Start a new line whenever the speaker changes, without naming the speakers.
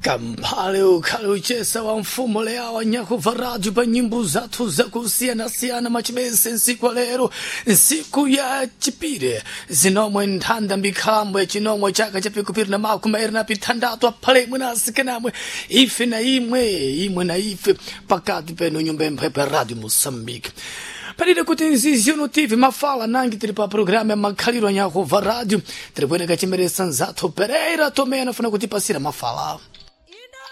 Kampale ukhale uchesa wa mfumo leawa Nyahova Radio pa nyimbo zathu za kusiyana-siyana machibese nsiku lero nsiku ya chipire zinomwe nthanda mbikhambo ya chinomwe chaka chapikupiri na makumairi na pitandatu aphalemwe na asikanamwe ife na imwe na ife pakati peno nyumba mphepe Radio Moçambique. Parida kuti nziziyo TV mafala nangi tiri pa programa ya makhaliro ya Nyahova Radio tiri kueneka chimeresa nzathu Pereira tomena funa kuti pasira mafala.